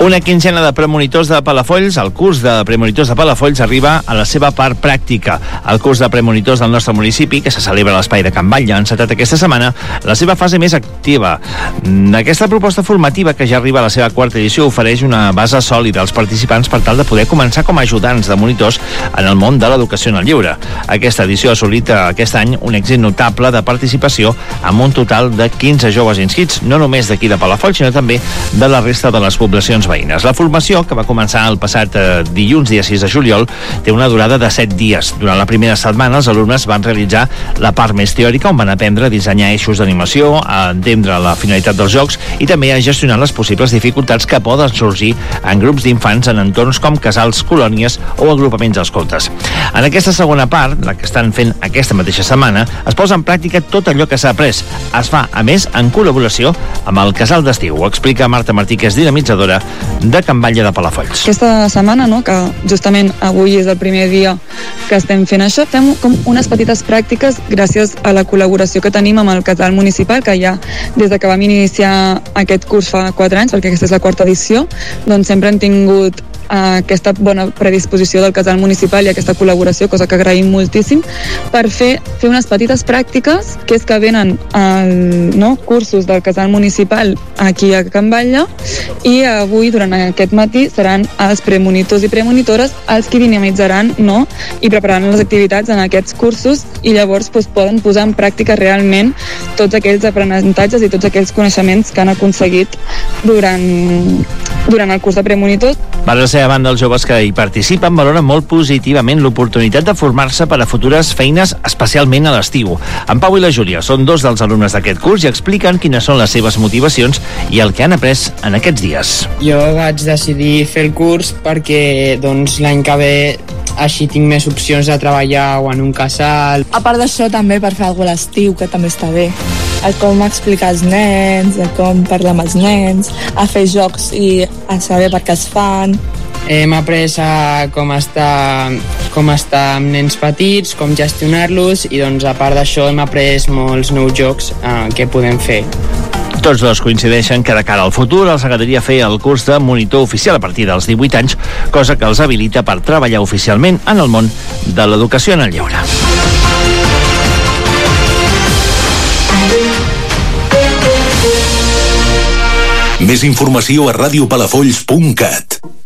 Una quinzena de premonitors de Palafolls, el curs de premonitors de Palafolls arriba a la seva part pràctica. El curs de premonitors del nostre municipi, que se celebra a l'Espai de Can Batlle, ha encetat aquesta setmana la seva fase més activa. Aquesta proposta formativa, que ja arriba a la seva quarta edició, ofereix una base sòlida als participants per tal de poder començar com a ajudants de monitors en el món de l'educació en el lleure. Aquesta edició ha assolit aquest any un èxit notable de participació amb un total de 15 joves inscrits, no només d'aquí de Palafolls, sinó també de la resta de les poblacions veïnes. La formació, que va començar el passat dilluns, dia 6 de juliol, té una durada de 7 dies. Durant la primera setmana, els alumnes van realitzar la part més teòrica, on van aprendre a dissenyar eixos d'animació, a entendre la finalitat dels jocs i també a gestionar les possibles dificultats que poden sorgir en grups d'infants en entorns com casals, colònies o agrupaments d'escoltes. En aquesta segona part, la que estan fent aquesta mateixa setmana, es posa en pràctica tot allò que s'ha après. Es fa, a més, en col·laboració amb el Casal d'Estiu. Ho explica Marta Martí, que és dinamitzadora de Can Batlle de Palafolls. Aquesta setmana, no, que justament avui és el primer dia que estem fent això, fem com unes petites pràctiques gràcies a la col·laboració que tenim amb el Casal Municipal, que ja des de que vam iniciar aquest curs fa 4 anys, perquè aquesta és la quarta edició, doncs sempre hem tingut aquesta bona predisposició del Casal Municipal i aquesta col·laboració, cosa que agraïm moltíssim, per fer unes petites pràctiques, que és que venen cursos del Casal Municipal aquí a Can Batlle, i avui, durant aquest matí, seran els premonitors i premonitores els que dinamitzaran i prepararan les activitats en aquests cursos, i llavors poden posar en pràctica realment tots aquells aprenentatges i tots aquells coneixements que han aconseguit durant el curs de premonitors. Per la seva banda, els joves que hi participen valoren molt positivament l'oportunitat de formar-se per a futures feines, especialment a l'estiu. En Pau i la Júlia són dos dels alumnes d'aquest curs i expliquen quines són les seves motivacions i el que han après en aquests dies. Jo vaig decidir fer el curs perquè l'any que ve així tinc més opcions de treballar o en un casal. A part d'això, també per fer alguna cosa a l'estiu, que també està bé. A com explicar als nens, a com parlar amb els nens, a fer jocs i a saber per què es fan. Hem après a com estar amb nens petits, com gestionar-los, i a part d'això hem après molts nous jocs que podem fer. Tots dos coincideixen que de cara al futur els agradaria fer el curs de monitor oficial a partir dels 18 anys, cosa que els habilita per treballar oficialment en el món de l'educació en el lleure. Més informació a radiopalafolls.cat.